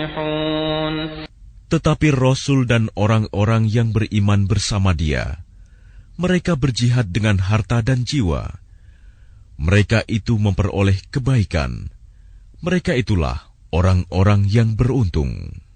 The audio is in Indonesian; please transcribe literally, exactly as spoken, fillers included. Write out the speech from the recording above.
يفلحون. Tetapi Rasul dan orang-orang yang beriman bersama dia, mereka berjihad dengan harta dan jiwa. Mereka itu memperoleh kebaikan. Mereka itulah orang-orang yang beruntung.